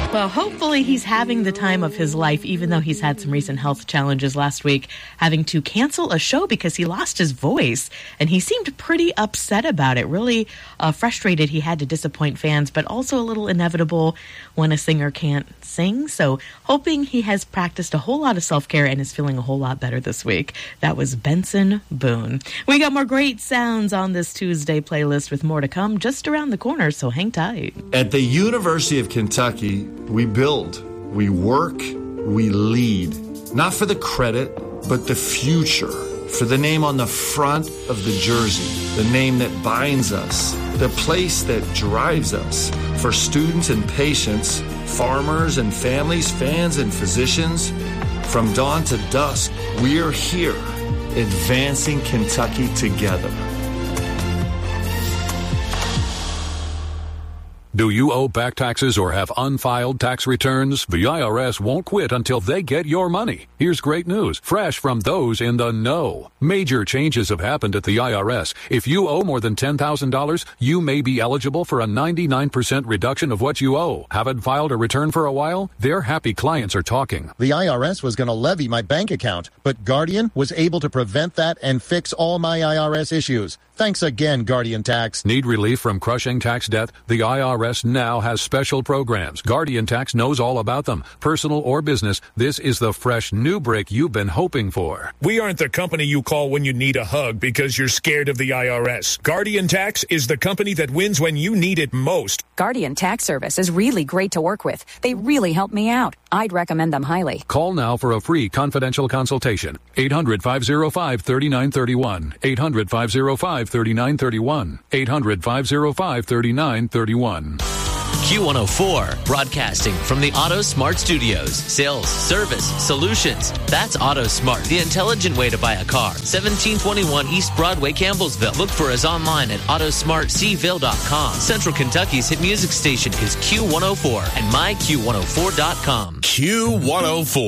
Well, hopefully he's having the time of his life, even though he's had some recent health challenges last week, having to cancel a show because he lost his voice. And he seemed pretty upset about it, really frustrated he had to disappoint fans, but also a little inevitable when a singer can't sing. So hoping he has practiced a whole lot of self-care and is feeling a whole lot better this week. That was Benson Boone. We got more great sounds on this Tuesday playlist with more to come just around the corner, so hang tight. At the University of Kentucky, we build, we work, we lead. Not for the credit, but the future. For the name on the front of the jersey, the name that binds us, the place that drives us. For students and patients, farmers and families, fans and physicians, from dawn to dusk, we're here, advancing Kentucky together. Do you owe back taxes or have unfiled tax returns? The IRS won't quit until they get your money. Here's great news, fresh from those in the know. Major changes have happened at the IRS. If you owe more than $10,000, you may be eligible for a 99% reduction of what you owe. Haven't filed a return for a while? Their happy clients are talking. The IRS was going to levy my bank account, but Guardian was able to prevent that and fix all my IRS issues. Thanks again, Guardian Tax. Need relief from crushing tax debt? The IRS now has special programs. Guardian Tax knows all about them. Personal or business, this is the fresh new break you've been hoping for. We aren't the company you call when you need a hug because you're scared of the IRS. Guardian Tax is the company that wins when you need it most. Guardian Tax Service is really great to work with. They really help me out. I'd recommend them highly. Call now for a free confidential consultation. 800-505-3931. 800-505-3931. 800-505-3931. Q104, broadcasting from the Auto Smart Studios. Sales, service, solutions. That's Auto Smart, the intelligent way to buy a car. 1721 East Broadway, Campbellsville. Look for us online at autosmartcville.com. Central Kentucky's hit music station is Q104 and myQ104.com. Q104.